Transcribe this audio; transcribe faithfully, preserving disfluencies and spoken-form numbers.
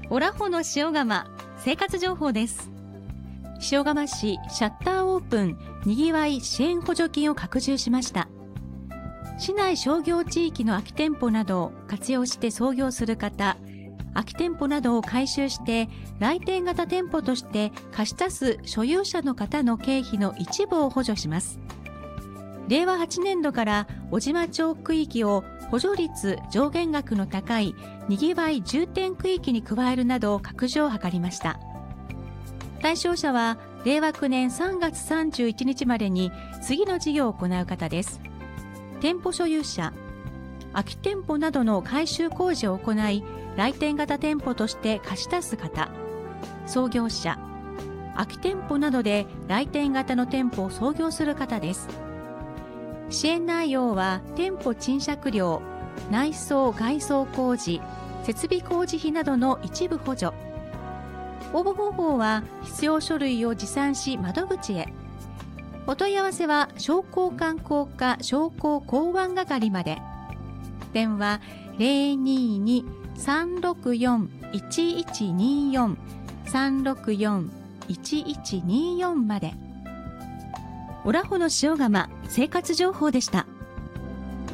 オラホの塩釜生活情報です。塩釜市シャッターオープンにぎわい支援補助金を拡充しました。市内商業地域の空き店舗などを活用して創業する方、空き店舗などを改修して来店型店舗として貸し出す所有者の方の経費の一部を補助します。れいわはちねんどから小島町区域を補助率上限額の高いにぎわい重点区域に加えるなど拡充を図りました。対象者はれいわきゅうねんさんがつさんじゅういちにちまでに次の事業を行う方です。店舗所有者、空き店舗などの改修工事を行い来店型店舗として貸し出す方、創業者、空き店舗などで来店型の店舗を創業する方です。支援内容は店舗賃借料、内装・外装工事、設備工事費などの一部補助。応募方法は必要書類を持参し窓口へ。お問い合わせは商工観光課商工港湾係まで。電話 ゼロにーにーさんろくよんいちいちにーよん さんろくよんいちいちにーよんまで。オラホの塩釜生活情報でした。